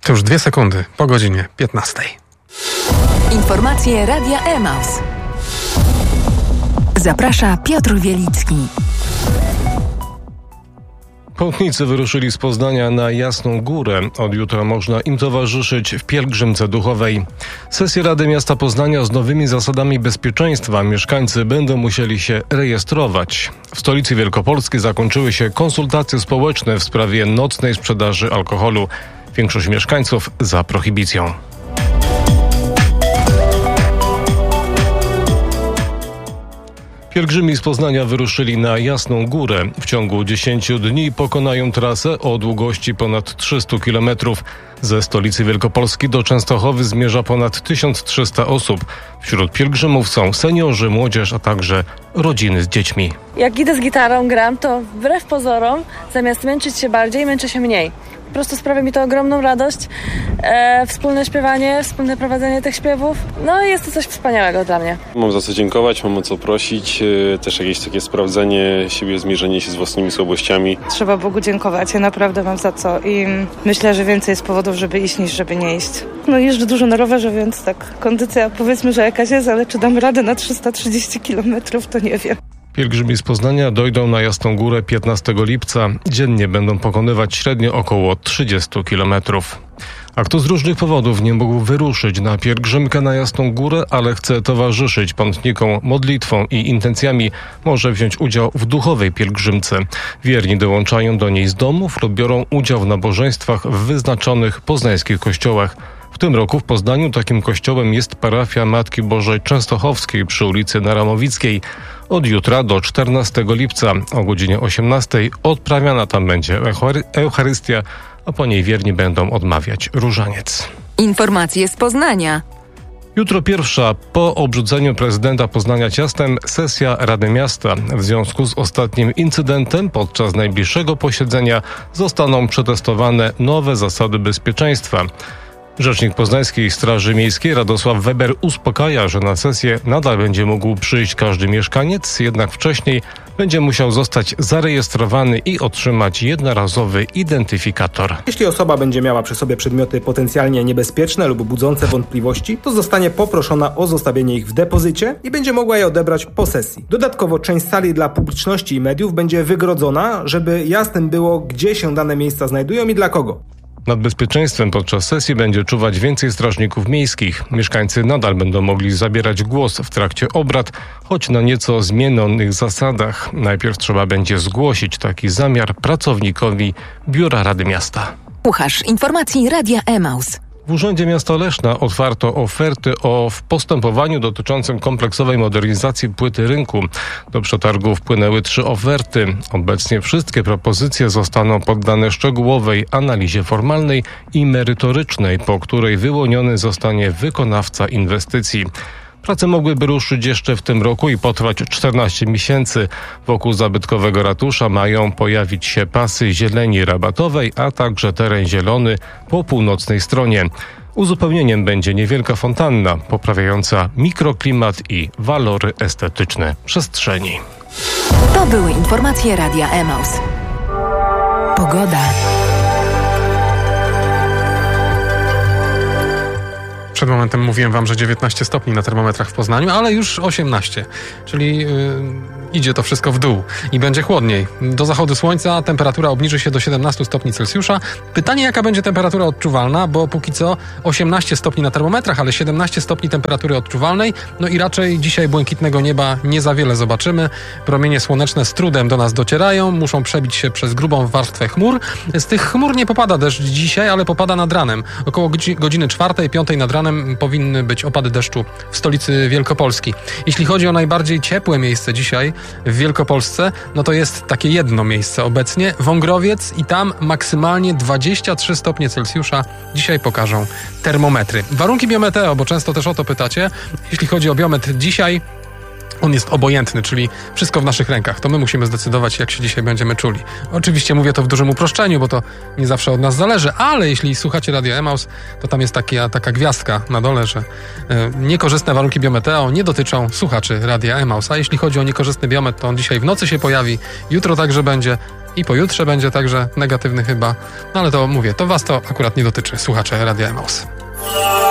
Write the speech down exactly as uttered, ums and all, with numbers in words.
To już dwie sekundy po godzinie piętnastej. Informacje Radia Emaus. Zaprasza Piotr Wielicki. Pątnicy wyruszyli z Poznania na Jasną Górę. Od jutra można im towarzyszyć w pielgrzymce duchowej. Sesję Rady Miasta Poznania z nowymi zasadami bezpieczeństwa mieszkańcy będą musieli się rejestrować. W stolicy wielkopolskiej zakończyły się konsultacje społeczne w sprawie nocnej sprzedaży alkoholu. Większość mieszkańców za prohibicją. Pielgrzymi z Poznania wyruszyli na Jasną Górę. W ciągu dziesięciu dni pokonają trasę o długości ponad trzysta kilometrów. Ze stolicy Wielkopolski do Częstochowy zmierza ponad tysiąc trzysta osób. Wśród pielgrzymów są seniorzy, młodzież, a także rodziny z dziećmi. Jak idę z gitarą, gram, to wbrew pozorom, zamiast męczyć się bardziej, męczę się mniej. Po prostu sprawia mi to ogromną radość. E, wspólne śpiewanie, wspólne prowadzenie tych śpiewów. No i jest to coś wspaniałego dla mnie. Mam za co dziękować, mam o co prosić. E, też jakieś takie sprawdzenie siebie, zmierzenie się z własnymi słabościami. Trzeba Bogu dziękować, ja naprawdę mam za co i myślę, że więcej jest powodów, żeby iść, niż żeby nie iść. No jeżdżę dużo na rowerze, więc tak kondycja powiedzmy, że jakaś jest, ale czy dam radę na trzysta trzydzieści kilometrów, to nie wiem. Pielgrzymi z Poznania dojdą na Jasną Górę piętnastego lipca. Dziennie będą pokonywać średnio około trzydzieści kilometrów. A kto z różnych powodów nie mógł wyruszyć na pielgrzymkę na Jasną Górę, ale chce towarzyszyć pątnikom modlitwą i intencjami, może wziąć udział w duchowej pielgrzymce. Wierni dołączają do niej z domów lub biorą udział w nabożeństwach w wyznaczonych poznańskich kościołach. W tym roku w Poznaniu takim kościołem jest parafia Matki Bożej Częstochowskiej przy ulicy Naramowickiej. Od jutra do czternastego lipca o godzinie osiemnastej odprawiana tam będzie Eucharystia, a po niej wierni będą odmawiać różaniec. Informacje z Poznania. Jutro pierwsza po obrzuceniu prezydenta Poznania ciastem sesja Rady Miasta. W związku z ostatnim incydentem podczas najbliższego posiedzenia zostaną przetestowane nowe zasady bezpieczeństwa. Rzecznik Poznańskiej Straży Miejskiej Radosław Weber uspokaja, że na sesję nadal będzie mógł przyjść każdy mieszkaniec, jednak wcześniej będzie musiał zostać zarejestrowany i otrzymać jednorazowy identyfikator. Jeśli osoba będzie miała przy sobie przedmioty potencjalnie niebezpieczne lub budzące wątpliwości, to zostanie poproszona o zostawienie ich w depozycie i będzie mogła je odebrać po sesji. Dodatkowo część sali dla publiczności i mediów będzie wygrodzona, żeby jasnym było, gdzie się dane miejsca znajdują i dla kogo. Nad bezpieczeństwem podczas sesji będzie czuwać więcej strażników miejskich. Mieszkańcy nadal będą mogli zabierać głos w trakcie obrad, choć na nieco zmienionych zasadach. Najpierw trzeba będzie zgłosić taki zamiar pracownikowi Biura Rady Miasta. Słuchasz informacji Radia Emaus. W Urzędzie Miasta Leszna otwarto oferty o w postępowaniu dotyczącym kompleksowej modernizacji płyty rynku. Do przetargu wpłynęły trzy oferty. Obecnie wszystkie propozycje zostaną poddane szczegółowej analizie formalnej i merytorycznej, po której wyłoniony zostanie wykonawca inwestycji. Prace mogłyby ruszyć jeszcze w tym roku i potrwać czternaście miesięcy. Wokół zabytkowego ratusza mają pojawić się pasy zieleni rabatowej, a także teren zielony po północnej stronie. Uzupełnieniem będzie niewielka fontanna, poprawiająca mikroklimat i walory estetyczne przestrzeni. To były informacje Radia Emaus. Pogoda. Przed momentem mówiłem wam, że dziewiętnaście stopni na termometrach w Poznaniu, ale już osiemnaście, czyli yy, idzie to wszystko w dół i będzie chłodniej. Do zachodu słońca temperatura obniży się do siedemnaście stopni Celsjusza. Pytanie, jaka będzie temperatura odczuwalna, bo póki co osiemnaście stopni na termometrach, ale siedemnaście stopni temperatury odczuwalnej, no i raczej dzisiaj błękitnego nieba nie za wiele zobaczymy. Promienie słoneczne z trudem do nas docierają, muszą przebić się przez grubą warstwę chmur. Z tych chmur nie popada deszcz dzisiaj, ale popada nad ranem. Około godziny czwartej, piątej nad ranem powinny być opady deszczu w stolicy Wielkopolski. Jeśli chodzi o najbardziej ciepłe miejsce dzisiaj w Wielkopolsce, no to jest takie jedno miejsce obecnie, Wągrowiec, i tam maksymalnie dwadzieścia trzy stopnie Celsjusza dzisiaj pokażą termometry. Warunki biometeo, bo często też o to pytacie. Jeśli chodzi o biometr dzisiaj, On jest obojętny, czyli wszystko w naszych rękach. To my musimy zdecydować, jak się dzisiaj będziemy czuli. Oczywiście mówię to w dużym uproszczeniu, bo to nie zawsze od nas zależy, ale jeśli słuchacie Radia Emaus, to tam jest taka, taka gwiazdka na dole, że e, niekorzystne warunki biometeo nie dotyczą słuchaczy Radia Emaus. A jeśli chodzi o niekorzystny biomet, to on dzisiaj w nocy się pojawi, jutro także będzie i pojutrze będzie także negatywny chyba. No ale to mówię, to was to akurat nie dotyczy, słuchacze Radia Emaus.